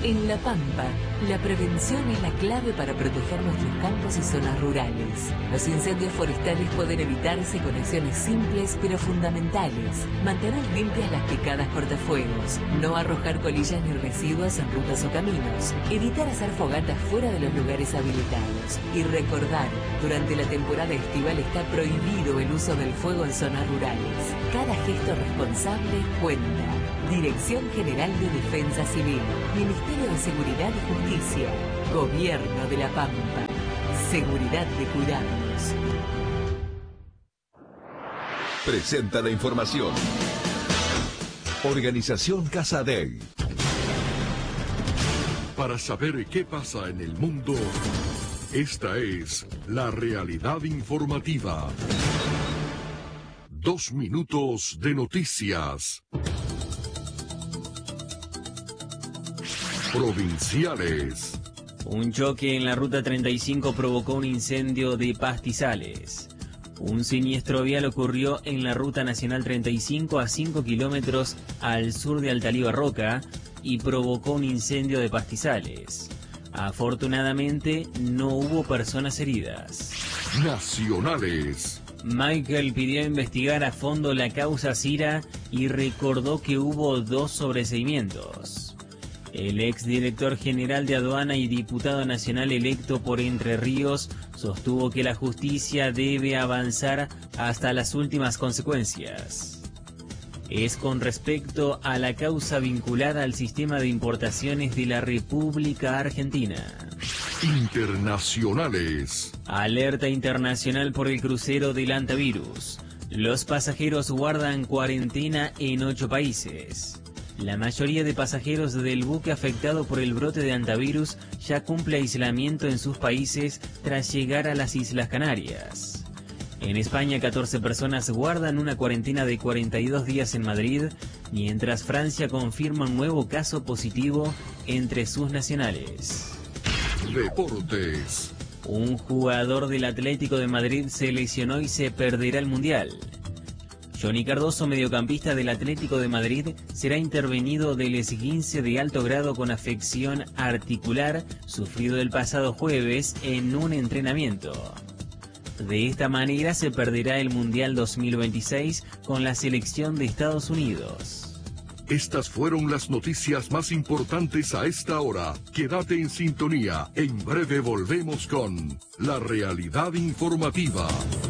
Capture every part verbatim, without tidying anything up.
En La Pampa, la prevención es la clave para proteger nuestros campos y zonas rurales. Los incendios forestales pueden evitarse con acciones simples pero fundamentales. Mantener limpias las picadas cortafuegos, no arrojar colillas ni residuos en rutas o caminos, evitar hacer fogatas fuera de los lugares habilitados y recordar, durante la temporada estival está prohibido el uso del fuego en zonas rurales. Cada gesto responsable cuenta. Dirección General de Defensa Civil, Ministerio de Seguridad y Justicia, Gobierno de La Pampa. Seguridad de cuidarnos. Presenta la información. Organización Casadei. Para saber qué pasa en el mundo, esta es la realidad informativa. Dos minutos de noticias. Provinciales. Un choque en la ruta treinta y cinco provocó un incendio de pastizales. Un siniestro vial ocurrió en la ruta nacional treinta y cinco a cinco kilómetros al sur de Altalío Roca y provocó un incendio de pastizales. Afortunadamente no hubo personas heridas. Nacionales. Michael pidió investigar a fondo la causa Cira y recordó que hubo dos sobreseimientos. El exdirector general de aduana y diputado nacional electo por Entre Ríos sostuvo que la justicia debe avanzar hasta las últimas consecuencias. Es con respecto a la causa vinculada al sistema de importaciones de la República Argentina. Internacionales. Alerta internacional por el crucero del hantavirus. Los pasajeros guardan cuarentena en ocho países. La mayoría de pasajeros del buque afectado por el brote de hantavirus ya cumple aislamiento en sus países tras llegar a las Islas Canarias. En España, catorce personas guardan una cuarentena de cuarenta y dos días en Madrid, mientras Francia confirma un nuevo caso positivo entre sus nacionales. Deportes. Un jugador del Atlético de Madrid se lesionó y se perderá el Mundial. Johnny Cardoso, mediocampista del Atlético de Madrid, será intervenido del esguince de alto grado con afección articular sufrido el pasado jueves en un entrenamiento. De esta manera se perderá el Mundial dos mil veintiséis con la selección de Estados Unidos. Estas fueron las noticias más importantes a esta hora. Quédate en sintonía. En breve volvemos con La Realidad Informativa.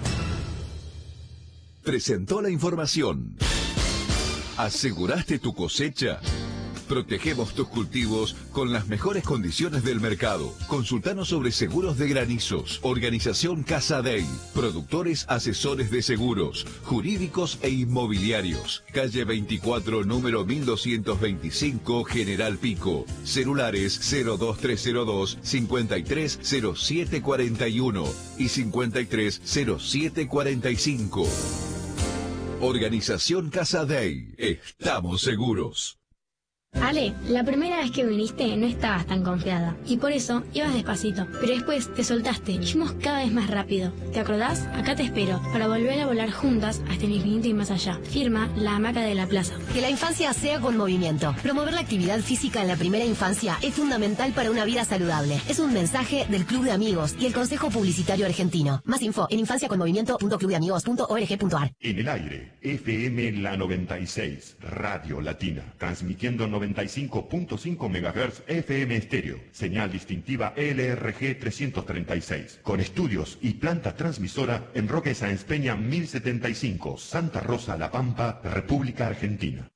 Presentó la información. ¿Aseguraste tu cosecha? Protegemos tus cultivos con las mejores condiciones del mercado. Consultanos sobre seguros de granizos. Organización Casadei. Productores asesores de seguros, jurídicos e inmobiliarios. Calle veinticuatro, número mil doscientos veinticinco, General Pico. Celulares cero dos tres cero dos, cincuenta y tres cero siete cuarenta y uno y cincuenta y tres cero siete cuarenta y cinco. Organización Casadei. Estamos seguros. Ale, la primera vez que viniste no estabas tan confiada y por eso ibas despacito, pero después te soltaste y fuimos cada vez más rápido. ¿Te acordás? Acá te espero para volver a volar juntas hasta el infinito y más allá. Firma La Hamaca de la Plaza. Que la infancia sea con movimiento. Promover la actividad física en la primera infancia es fundamental para una vida saludable. Es un mensaje del Club de Amigos y el Consejo Publicitario Argentino. Más info en infancia con movimiento punto club de amigos punto org punto ar. En el aire, F M La noventa y seis, Radio Latina, transmitiendo noventa y cinco punto cinco megahertz F M estéreo, señal distintiva L R G trescientos treinta y seis, con estudios y planta transmisora en Roque Sáenz Peña mil setenta y cinco, Santa Rosa, La Pampa, República Argentina.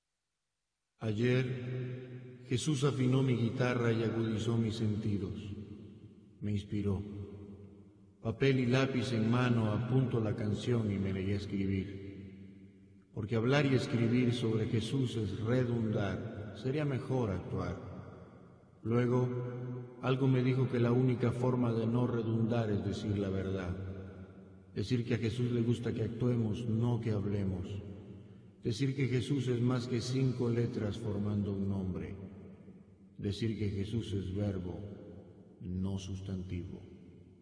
Ayer, Jesús afinó mi guitarra y agudizó mis sentidos. Me inspiró. Papel y lápiz en mano apunto la canción y me negué a escribir. Porque hablar y escribir sobre Jesús es redundar, sería mejor actuar. Luego, algo me dijo que la única forma de no redundar es decir la verdad. Decir que a Jesús le gusta que actuemos, no que hablemos. Decir que Jesús es más que cinco letras formando un nombre. Decir que Jesús es verbo, no sustantivo.